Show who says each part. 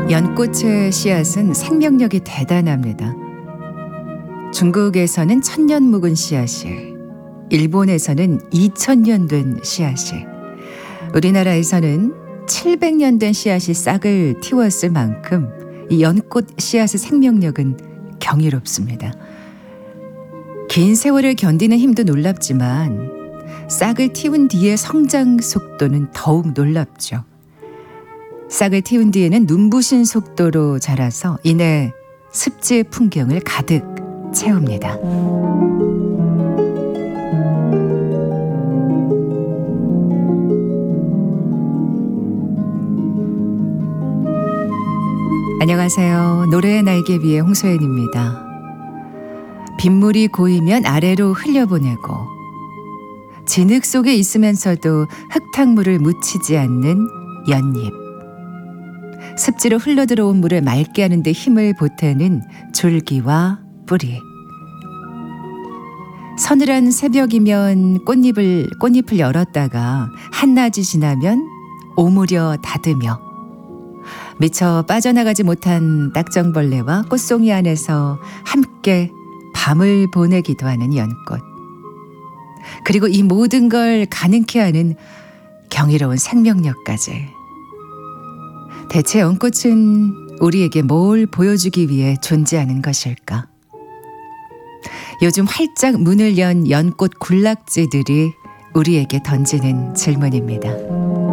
Speaker 1: 연꽃의 씨앗은 생명력이 대단합니다. 중국에서는 1000년 묵은 씨앗이, 일본에서는 2000년 된 씨앗이, 우리나라에서는 700년 된 씨앗이 싹을 틔웠을 만큼 이 연꽃 씨앗의 생명력은 경이롭습니다. 긴 세월을 견디는 힘도 놀랍지만 싹을 틔운 뒤의 성장 속도는 더욱 놀랍죠. 싹을 틔운 뒤에는 눈부신 속도로 자라서 이내 습지의 풍경을 가득 채웁니다. 안녕하세요. 노래의 날개 위의 홍소연입니다. 빗물이 고이면 아래로 흘려보내고 진흙 속에 있으면서도 흙탕물을 묻히지 않는 연잎, 습지로 흘러들어온 물을 맑게 하는 데 힘을 보태는 줄기와 뿌리, 서늘한 새벽이면 꽃잎을 열었다가 한낮이 지나면 오므려 닫으며 미처 빠져나가지 못한 딱정벌레와 꽃송이 안에서 함께 밤을 보내기도 하는 연꽃. 그리고 이 모든 걸 가능케 하는 경이로운 생명력까지. 대체 연꽃은 우리에게 뭘 보여주기 위해 존재하는 것일까? 요즘 활짝 문을 연 연꽃 군락지들이 우리에게 던지는 질문입니다.